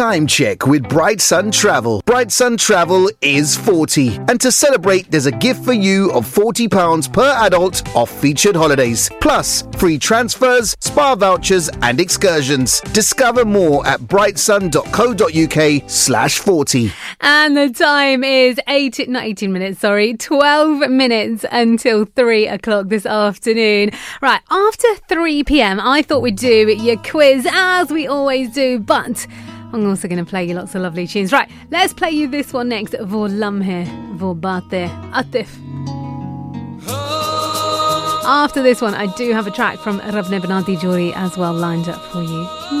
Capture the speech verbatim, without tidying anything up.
time check with Bright Sun Travel. Bright Sun Travel is forty. And to celebrate, there's a gift for you of forty pounds per adult off featured holidays. Plus, free transfers, spa vouchers and excursions. Discover more at brightsun.co.uk slash 40. And the time is eight, not eighteen minutes, sorry, twelve minutes until three o'clock this afternoon. Right, after three p.m, I thought we'd do your quiz as we always do, but I'm also going to play you lots of lovely tunes. Right, let's play you this one next. Vo lamhe, vo baate, atif. After this one, I do have a track from Ravne Banati Jori as well lined up for you.